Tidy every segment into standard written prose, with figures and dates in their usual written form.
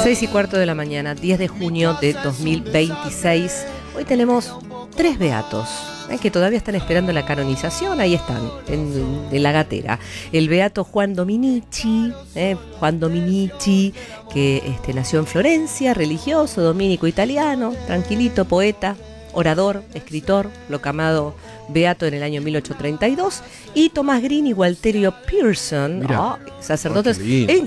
6:15 de la mañana, 10 de junio de 2026. Hoy tenemos 3 beatos que todavía están esperando la canonización. Ahí están, en la gatera. El beato Juan Dominici, que nació en Florencia, religioso, dominico italiano, tranquilito, poeta, orador, escritor, proclamado beato en el año 1832, y Thomas Green y Walterio Pearson, sacerdotes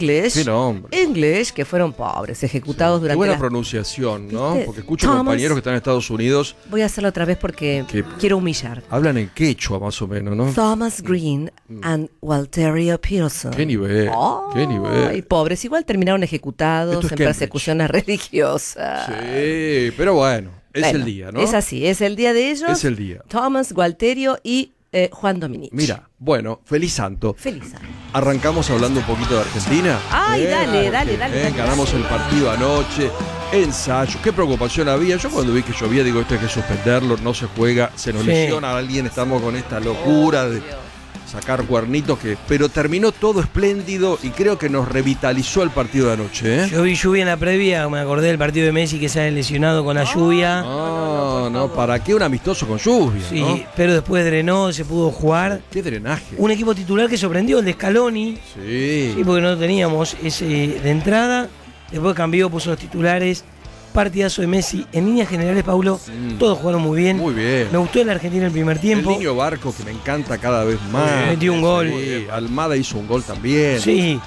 English, que fueron pobres, ejecutados durante. Qué buena pronunciación, ¿no? ¿Viste? Porque escucho compañeros que están en Estados Unidos. Voy a hacerlo otra vez porque quiero humillar. Hablan en quechua más o menos, ¿no? Thomas Green and Walterio Pearson. Qué nivel, qué nivel. Y pobres, igual terminaron ejecutados en persecuciones religiosas. Sí, pero bueno. Es el día, ¿no? Es así, es el día de ellos. Es el día. Thomas, Walterio y Juan Dominici. Mira, bueno, feliz santo. Feliz santo. Arrancamos hablando un poquito de Argentina. Ay, dale. Ganamos el partido anoche. Ensayo, qué preocupación había. Yo cuando vi que llovía digo, esto hay que suspenderlo, no se juega, se nos lesiona a alguien, estamos con esta locura de sacar cuernitos, pero terminó todo espléndido y creo que nos revitalizó el partido de anoche, ¿eh? Yo vi lluvia en la previa, me acordé del partido de Messi que se ha lesionado con la lluvia. No, ¿para qué un amistoso con lluvia? Sí, ¿no? pero después drenó, se pudo jugar. Qué drenaje. Un equipo titular que sorprendió, el de Scaloni. Sí, porque no teníamos ese de entrada. Después cambió, puso los titulares. Partidazo de Messi. En líneas generales, Paulo, todos jugaron muy bien. Muy bien. Me gustó el Argentina el primer tiempo. El niño Barco, que me encanta cada vez más. Metió un gol. Sí, Almada hizo un gol también. Sí,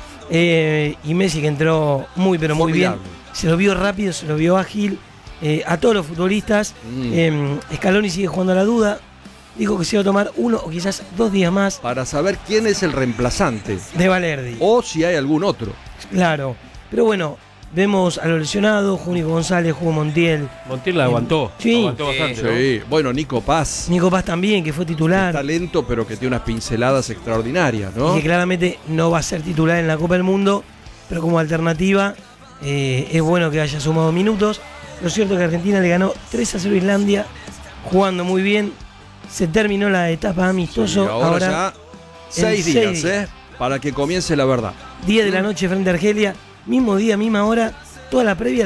y Messi que entró muy, pero muy bien. Se lo vio rápido, se lo vio ágil. A todos los futbolistas. Scaloni sigue jugando a la duda. Dijo que se iba a tomar 1 o quizás 2 días más. Para saber quién es el reemplazante. De Valerdi. O si hay algún otro. Claro. Pero bueno, vemos a los lesionados. Júnico González, jugó Montiel. Montiel la aguantó. Sí. Aguantó bastante, ¿no? Sí. Bueno, Nico Paz. Nico Paz también, que fue titular. Está lento, pero que tiene unas pinceladas extraordinarias, ¿no? Y que claramente no va a ser titular en la Copa del Mundo. Pero como alternativa, es bueno que haya sumado minutos. Lo cierto es que Argentina le ganó 3-0 a Islandia, jugando muy bien. Se terminó la etapa amistoso. Sí, ahora ya 6 días, para que comience la verdad. 10 de la noche frente a Argelia, mismo día, misma hora, toda la previa.